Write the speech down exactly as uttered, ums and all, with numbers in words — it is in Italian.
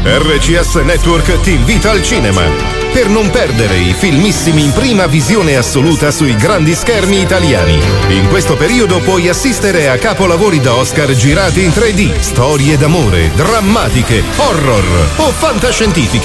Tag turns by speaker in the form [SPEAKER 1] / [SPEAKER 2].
[SPEAKER 1] R C S Network ti invita al cinema per non perdere i filmissimi in prima visione assoluta sui grandi schermi italiani. In questo periodo puoi assistere a capolavori da Oscar girati in tre D, storie d'amore, drammatiche, horror o fantascientifiche